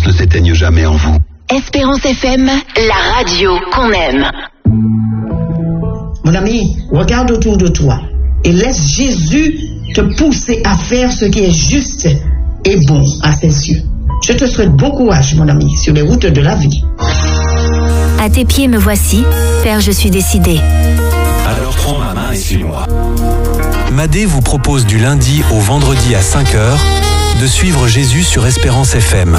ne s'éteigne jamais en vous. Espérance FM, la radio qu'on aime. Mon ami, regarde autour de toi et laisse Jésus te pousser à faire ce qui est juste et bon à ses yeux. Je te souhaite bon courage, mon ami, sur les routes de la vie. À tes pieds me voici, Père, je suis décidé. Alors prends ma main et suis-moi. Madé vous propose du lundi au vendredi à 5h de suivre Jésus sur Espérance FM.